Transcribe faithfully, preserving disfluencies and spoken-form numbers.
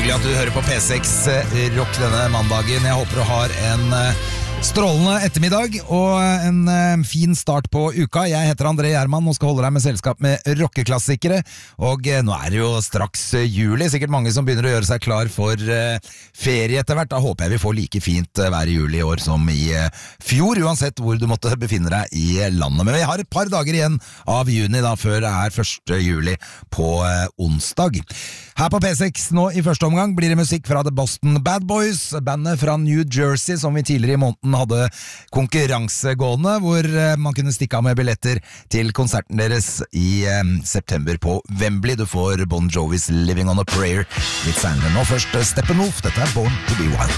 Hyggelig at du hører på P seks Rock denne mandagen. Jeg håper du har en strålende ettermiddag og en fin start på uka. Jeg heter André Gjerman og skal holde deg med selskap med rockeklassikere. Og nå er det jo straks juli, sikkert mange som begynner å gjøre seg klar for ferie etter hvert. Da håper jeg vi får like fint vær i juli i år som i fjor, uansett hvor du måtte befinne deg i landet. Men vi har et par dager igjen av juni da, før det er første juli på onsdag. Her på P seks nå i første omgang blir det musikk fra The Boston Bad Boys, bandet fra New Jersey som vi tidligere i måneden hadde konkurransegående, hvor man kunne stikke av med billetter til konserten deres i eh, september på Wembley. Du får Bon Jovis Living on a Prayer litt senere. Nå først Steppenwolf, dette er Born to be Wild.